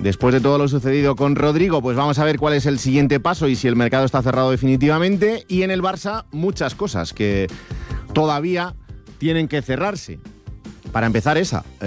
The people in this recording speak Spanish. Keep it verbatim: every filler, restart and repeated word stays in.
Después de todo lo sucedido con Rodrigo, pues vamos a ver cuál es el siguiente paso y si el mercado está cerrado definitivamente. Y en el Barça, muchas cosas que todavía tienen que cerrarse. Para empezar, esa.